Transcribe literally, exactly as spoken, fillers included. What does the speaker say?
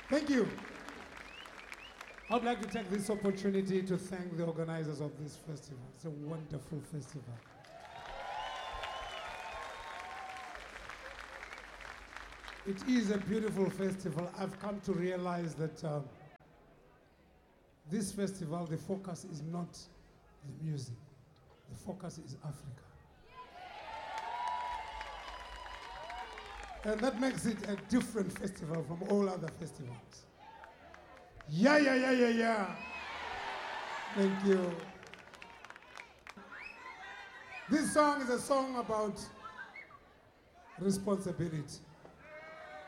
Thank you. I'd like to take this opportunity to thank the organizers of this festival. It's a wonderful festival. It is a beautiful festival. I've come to realize that um, this festival, the focus is not the music. The focus is Africa. And that makes it a different festival from all other festivals. Yeah, yeah, yeah, yeah, yeah. Thank you. This song is a song about responsibility.